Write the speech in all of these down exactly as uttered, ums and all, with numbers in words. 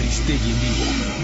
Aristegui en vivo.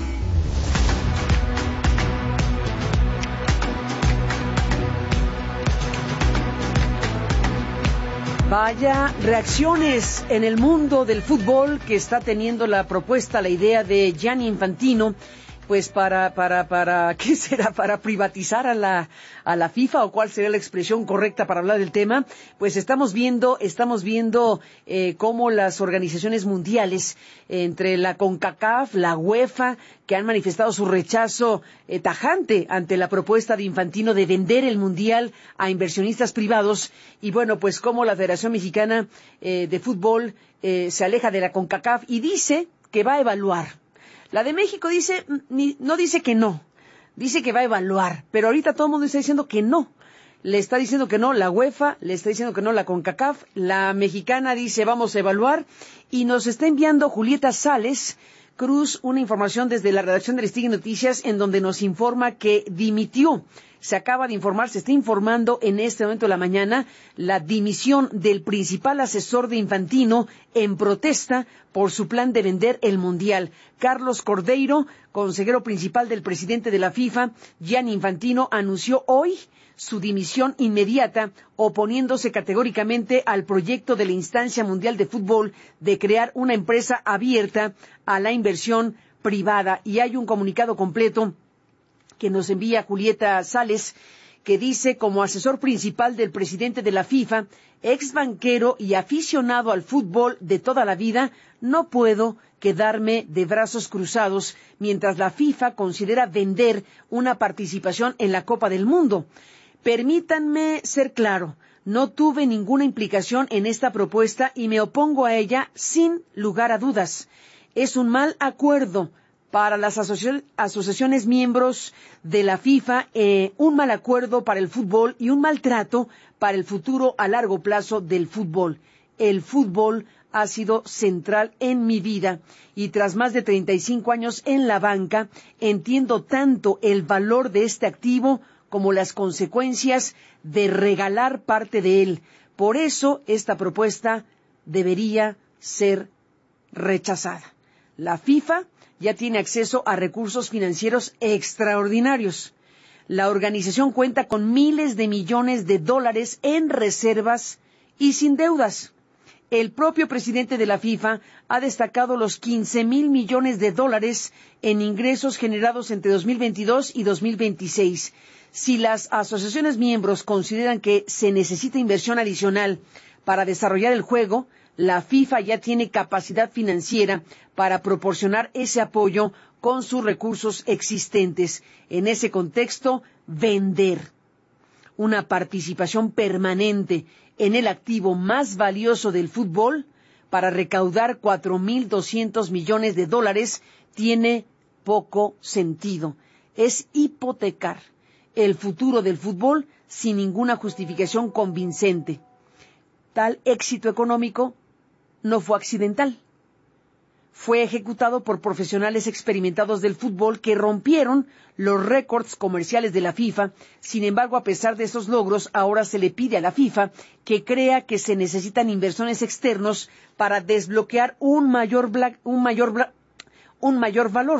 Vaya reacciones en el mundo del fútbol que está teniendo la propuesta, la idea de Gianni Infantino, pues para, para, para, ¿qué será? Para privatizar a la, a la FIFA, o cuál sería la expresión correcta para hablar del tema. Pues estamos viendo, estamos viendo eh, cómo las organizaciones mundiales, entre la CONCACAF, la UEFA, que han manifestado su rechazo eh, tajante ante la propuesta de Infantino de vender el Mundial a inversionistas privados, y bueno, pues cómo la Federación Mexicana eh, de Fútbol eh, se aleja de la CONCACAF y dice que va a evaluar. La de México dice, ni, no dice que no, dice que va a evaluar, pero ahorita todo el mundo está diciendo que no. Le está diciendo que no la UEFA, le está diciendo que no la CONCACAF, la mexicana dice vamos a evaluar, y nos está enviando Julieta Sales Cruz una información desde la redacción de Aristegui Noticias, en donde nos informa que dimitió. Se acaba de informar, se está informando en este momento de la mañana, la dimisión del principal asesor de Infantino en protesta por su plan de vender el Mundial. Carlos Cordeiro, consejero principal del presidente de la FIFA, Gianni Infantino, anunció hoy su dimisión inmediata, oponiéndose categóricamente al proyecto de la Instancia Mundial de Fútbol de crear una empresa abierta a la inversión privada. Y hay un comunicado completo que nos envía Julieta Sales, que dice: como asesor principal del presidente de la FIFA, ex banquero y aficionado al fútbol de toda la vida, no puedo quedarme de brazos cruzados mientras la FIFA considera vender una participación en la Copa del Mundo. Permítanme ser claro, no tuve ninguna implicación en esta propuesta y me opongo a ella sin lugar a dudas. Es un mal acuerdo para las asoci- asociaciones miembros de la FIFA, eh, un mal acuerdo para el fútbol y un maltrato para el futuro a largo plazo del fútbol. El fútbol ha sido central en mi vida y tras más de treinta y cinco años en la banca, entiendo tanto el valor de este activo como las consecuencias de regalar parte de él. Por eso, esta propuesta debería ser rechazada. La FIFA ya tiene acceso a recursos financieros extraordinarios. La organización cuenta con miles de millones de dólares en reservas y sin deudas. El propio presidente de la FIFA ha destacado los quince mil millones de dólares en ingresos generados entre dos mil veintidós y dos mil veintiséis. Si las asociaciones miembros consideran que se necesita inversión adicional para desarrollar el juego, la FIFA ya tiene capacidad financiera para proporcionar ese apoyo con sus recursos existentes. En ese contexto, vender una participación permanente en el activo más valioso del fútbol para recaudar cuatro mil doscientos millones de dólares tiene poco sentido. Es hipotecar el futuro del fútbol sin ninguna justificación convincente. Tal éxito económico no fue accidental. Fue ejecutado por profesionales experimentados del fútbol que rompieron los récords comerciales de la FIFA. Sin embargo, a pesar de esos logros, ahora se le pide a la FIFA que crea que se necesitan inversores externos para desbloquear un mayor, bla- un mayor, bla- un mayor valor.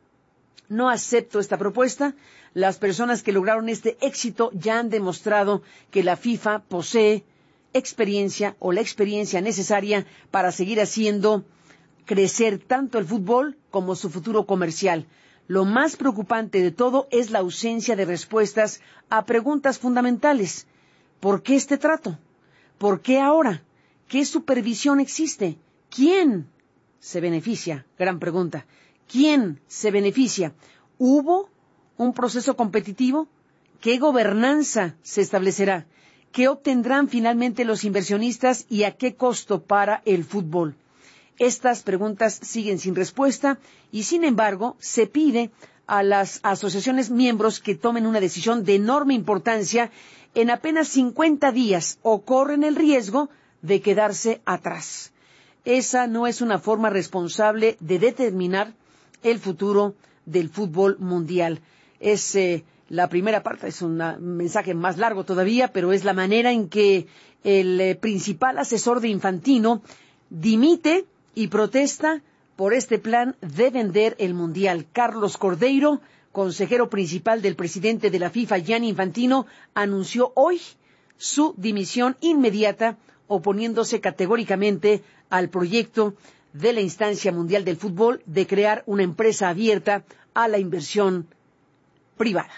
No acepto esta propuesta. Las personas que lograron este éxito ya han demostrado que la FIFA posee experiencia o la experiencia necesaria para seguir haciendo crecer tanto el fútbol como su futuro comercial. Lo más preocupante de todo es la ausencia de respuestas a preguntas fundamentales. ¿Por qué este trato? ¿Por qué ahora? ¿Qué supervisión existe? ¿Quién se beneficia? Gran pregunta. ¿Quién se beneficia? ¿Hubo un proceso competitivo? ¿Qué gobernanza se establecerá? ¿Qué obtendrán finalmente los inversionistas y a qué costo para el fútbol? Estas preguntas siguen sin respuesta y, sin embargo, se pide a las asociaciones miembros que tomen una decisión de enorme importancia en apenas cincuenta días o corren el riesgo de quedarse atrás. Esa no es una forma responsable de determinar el futuro del fútbol mundial. Es eh, la primera parte, es un mensaje más largo todavía, pero es la manera en que el eh, principal asesor de Infantino dimite y protesta por este plan de vender el Mundial. Carlos Cordeiro, consejero principal del presidente de la FIFA, Gianni Infantino, anunció hoy su dimisión inmediata, oponiéndose categóricamente al proyecto de la instancia mundial del fútbol de crear una empresa abierta a la inversión privada.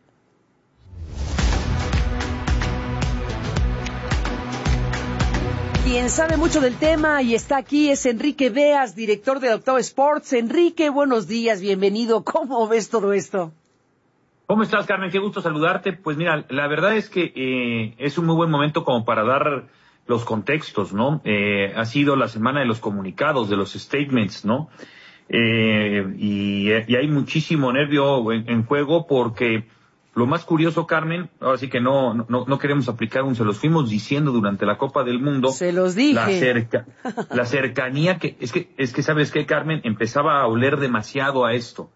Quien sabe mucho del tema y está aquí es Enrique Beas, director de Octavo Sports. Enrique, buenos días, bienvenido. ¿Cómo ves todo esto? ¿Cómo estás, Carmen? Qué gusto saludarte. Pues mira, la verdad es que eh, es un muy buen momento como para dar los contextos, ¿no? Eh, ha sido la semana de los comunicados, de los statements, ¿no? Eh, y, y hay muchísimo nervio en, en juego porque lo más curioso, Carmen, ahora sí que no, no, no queremos aplicar un, se los fuimos diciendo durante la Copa del Mundo. Se los dije. La, cerca, la cercanía que, es que, es que sabes qué, Carmen, empezaba a oler demasiado a esto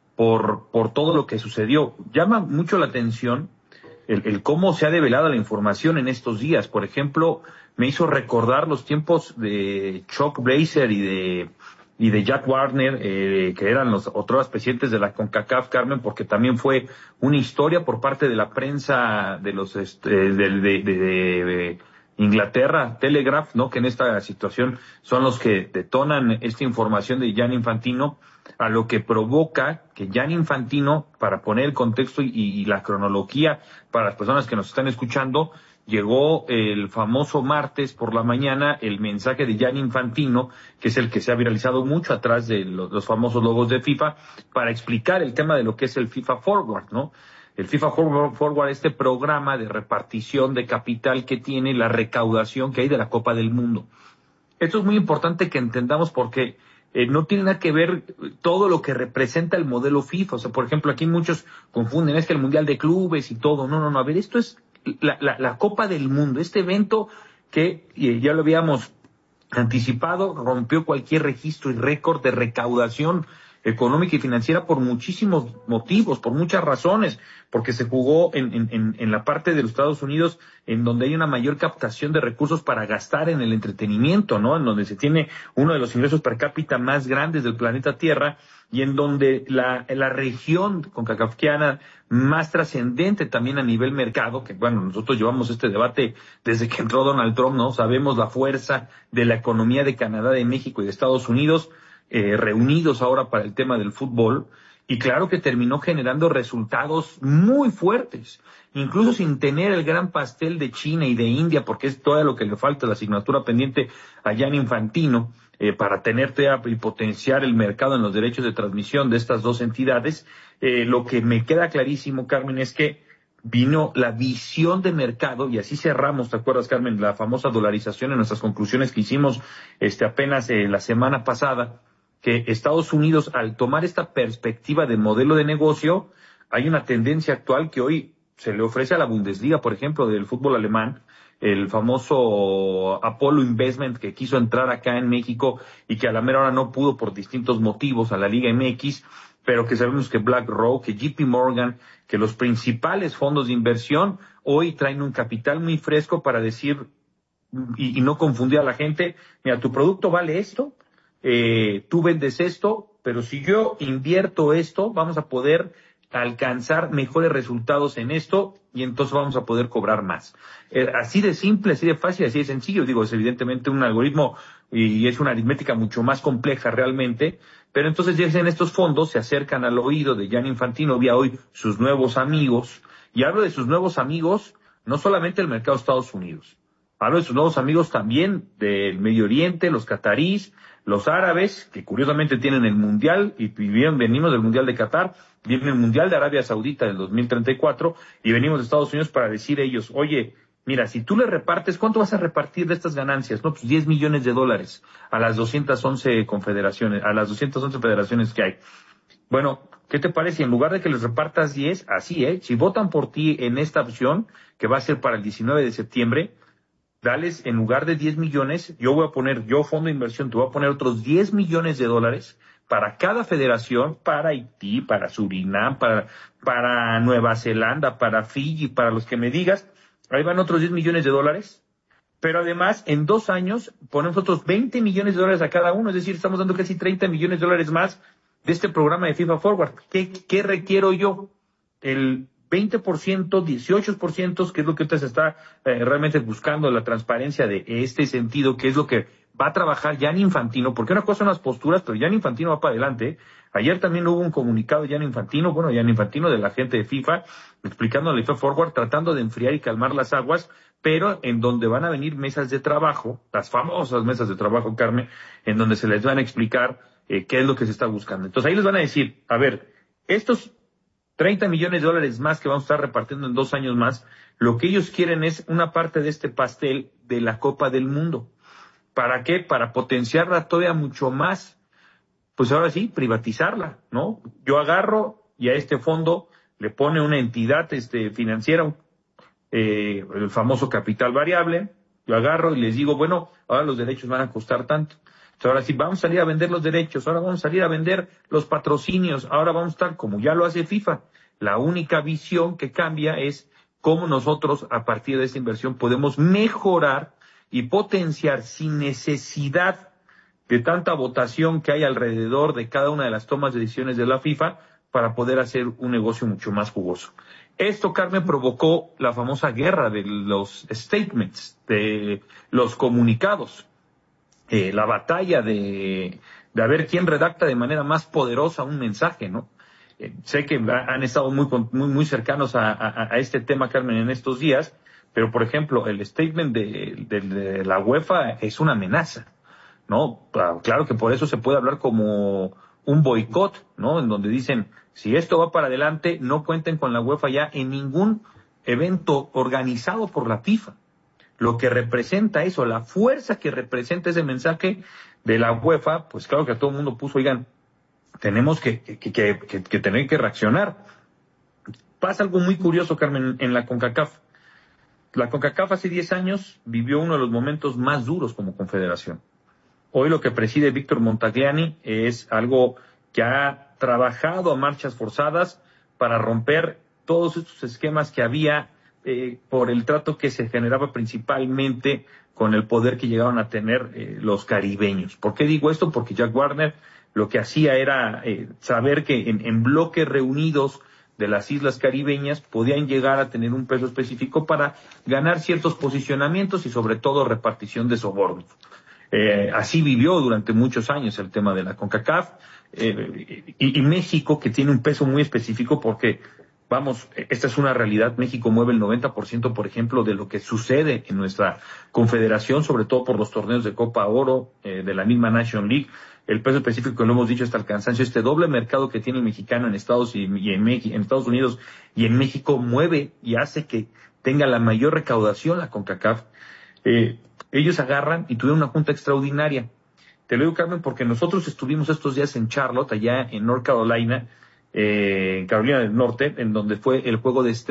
por, por todo lo que sucedió. Llama mucho la atención el, el cómo se ha develado la información en estos días. Por ejemplo, me hizo recordar los tiempos de Chuck Blazer y de, y de Jack Warner, eh, que eran los otros presidentes de la CONCACAF, Carmen, porque también fue una historia por parte de la prensa de los este, de, de, de, de, de Inglaterra, Telegraph, ¿no? Que en esta situación son los que detonan esta información de Gianni Infantino, a lo que provoca que Gianni Infantino, para poner el contexto y, y la cronología para las personas que nos están escuchando, llegó el famoso martes por la mañana el mensaje de Gianni Infantino, que es el que se ha viralizado mucho atrás de los, los famosos logos de FIFA, para explicar el tema de lo que es el FIFA Forward, ¿no? El FIFA Forward, este programa de repartición de capital que tiene, la recaudación que hay de la Copa del Mundo. Esto es muy importante que entendamos porque eh, no tiene nada que ver todo lo que representa el modelo FIFA. O sea, por ejemplo, aquí muchos confunden, es que el Mundial de Clubes y todo. No, no, no. A ver, esto es La, la, la Copa del Mundo, este evento que eh, ya lo habíamos anticipado, rompió cualquier registro y récord de recaudación económica y financiera por muchísimos motivos, por muchas razones, porque se jugó en, en, en la parte de los Estados Unidos en donde hay una mayor captación de recursos para gastar en el entretenimiento, ¿no? En donde se tiene uno de los ingresos per cápita más grandes del planeta Tierra y en donde la, la región concacafquiana más trascendente también a nivel mercado, que bueno, nosotros llevamos este debate desde que entró Donald Trump, ¿no? Sabemos la fuerza de la economía de Canadá, de México y de Estados Unidos, eh, reunidos ahora para el tema del fútbol, y claro que terminó generando resultados muy fuertes, incluso sin tener el gran pastel de China y de India, porque es todo lo que le falta, la asignatura pendiente a Gianni Infantino, eh, para tener y potenciar el mercado en los derechos de transmisión de estas dos entidades. Eh, lo que me queda clarísimo, Carmen, es que vino la visión de mercado, y así cerramos, ¿te acuerdas, Carmen? La famosa dolarización en nuestras conclusiones que hicimos este apenas eh, la semana pasada, que Estados Unidos, al tomar esta perspectiva de modelo de negocio, hay una tendencia actual que hoy se le ofrece a la Bundesliga, por ejemplo, del fútbol alemán, el famoso Apollo Investment que quiso entrar acá en México y que a la mera hora no pudo por distintos motivos a la Liga M X, pero que sabemos que BlackRock, que J P Morgan, que los principales fondos de inversión hoy traen un capital muy fresco para decir y, y no confundir a la gente, mira, tu producto vale esto, eh, tú vendes esto, pero si yo invierto esto, vamos a poder alcanzar mejores resultados en esto y entonces vamos a poder cobrar más. Eh, así de simple, así de fácil, así de sencillo. Digo, es evidentemente un algoritmo y es una aritmética mucho más compleja realmente, pero entonces ya en estos fondos se acercan al oído de Gianni Infantino, vía hoy sus nuevos amigos, y hablo de sus nuevos amigos, no solamente del mercado de Estados Unidos, hablo de sus nuevos amigos también del Medio Oriente, los catarís, los árabes, que curiosamente tienen el Mundial, y bien, venimos del Mundial de Qatar, viene el Mundial de Arabia Saudita del dos mil treinta y cuatro, y venimos de Estados Unidos para decir a ellos, oye, mira, si tú le repartes, ¿cuánto vas a repartir de estas ganancias? No, pues diez millones de dólares a las doscientas once confederaciones, a las doscientas once federaciones que hay. Bueno, ¿qué te parece? En lugar de que les repartas diez, así, ¿eh? Si votan por ti en esta opción, que va a ser para el diecinueve de septiembre, dales, en lugar de diez millones, yo voy a poner, yo fondo de inversión, te voy a poner otros diez millones de dólares para cada federación, para Haití, para Surinam, para, para Nueva Zelanda, para Fiji, para los que me digas, ahí van otros diez millones de dólares Pero además, en dos años, ponemos otros veinte millones de dólares a cada uno, es decir, estamos dando casi treinta millones de dólares más de este programa de FIFA Forward. ¿Qué, qué requiero yo? El veinte por ciento, dieciocho por ciento, que es lo que usted se está eh, realmente buscando, la transparencia de este sentido, que es lo que va a trabajar Gianni Infantino, porque una cosa son las posturas, pero Gianni Infantino va para adelante. Ayer también hubo un comunicado de Gianni Infantino, bueno, Gianni Infantino de la gente de FIFA, explicando la FIFA Forward, tratando de enfriar y calmar las aguas, pero en donde van a venir mesas de trabajo, las famosas mesas de trabajo, Carmen, en donde se les van a explicar eh, qué es lo que se está buscando. Entonces ahí les van a decir, a ver, estos treinta millones de dólares más que vamos a estar repartiendo en dos años más, lo que ellos quieren es una parte de este pastel de la Copa del Mundo. ¿Para qué? Para potenciarla todavía mucho más. Pues ahora sí, privatizarla, ¿no? Yo agarro y a este fondo le pone una entidad este, financiera, eh, el famoso capital variable. Yo agarro y les digo, bueno, ahora los derechos van a costar tanto. Entonces, ahora sí, vamos a salir a vender los derechos, ahora vamos a salir a vender los patrocinios, ahora vamos a estar como ya lo hace FIFA. La única visión que cambia es cómo nosotros, a partir de esta inversión, podemos mejorar y potenciar sin necesidad de tanta votación que hay alrededor de cada una de las tomas de decisiones de la FIFA para poder hacer un negocio mucho más jugoso. Esto, Carmen, provocó la famosa guerra de los statements, de los comunicados. Eh, la batalla de, de a ver quién redacta de manera más poderosa un mensaje, ¿no? Eh, sé que han estado muy, muy, muy cercanos a, a, a este tema, Carmen, en estos días, pero, por ejemplo, el statement de, de, de la UEFA es una amenaza, ¿no? Claro que por eso se puede hablar como un boicot, ¿no? En donde dicen, si esto va para adelante, no cuenten con la UEFA ya en ningún evento organizado por la FIFA. Lo que representa eso, la fuerza que representa ese mensaje de la UEFA, pues claro que a todo el mundo puso, oigan, tenemos que, que, que, que, que tener que reaccionar. Pasa algo muy curioso, Carmen, en la CONCACAF. La CONCACAF hace diez años vivió uno de los momentos más duros como confederación. Hoy lo que preside Víctor Montagliani es algo que ha trabajado a marchas forzadas para romper todos estos esquemas que había Eh, por el trato que se generaba principalmente con el poder que llegaban a tener eh, los caribeños. ¿Por qué digo esto? Porque Jack Warner lo que hacía era eh, saber que en, en bloques reunidos de las islas caribeñas podían llegar a tener un peso específico para ganar ciertos posicionamientos y sobre todo repartición de sobornos. Eh, así vivió durante muchos años el tema de la CONCACAF eh, y, y México, que tiene un peso muy específico porque vamos, esta es una realidad. México mueve el noventa por ciento, por ejemplo, de lo que sucede en nuestra confederación, sobre todo por los torneos de Copa Oro, eh, de la misma National League. El peso específico, lo hemos dicho hasta el cansancio, este doble mercado que tiene el mexicano en Estados y, y en, México, en Estados Unidos y en México mueve y hace que tenga la mayor recaudación la CONCACAF. Eh, ellos agarran y tuvieron una junta extraordinaria. Te lo digo, Carmen, porque nosotros estuvimos estos días en Charlotte, allá en North Carolina, Eh, en Carolina del Norte, en donde fue el juego de estrellas